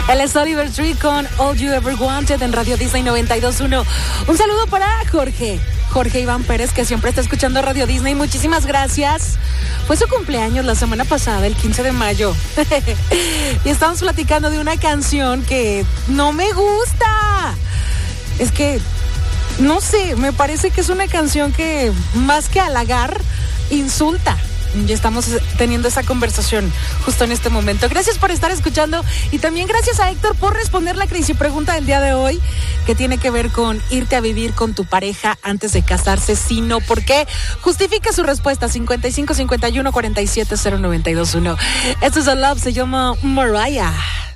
Él es Oliver Tree con All You Ever Wanted en Radio Disney 92.1. Un saludo para Jorge Iván Pérez, que siempre está escuchando Radio Disney. Muchísimas gracias. Fue su cumpleaños la semana pasada, el 15 de mayo. Y estamos platicando de una canción que no me gusta. Es que, no sé, me parece que es una canción que más que halagar, insulta. Ya estamos teniendo esa conversación justo en este momento. Gracias por estar escuchando y también gracias a Héctor por responder la crazy pregunta del día de hoy, que tiene que ver con irte a vivir con tu pareja antes de casarse, si no, ¿por qué? Justifica su respuesta, 55 51 47 0921. Esto es A Love, se llama Mariah.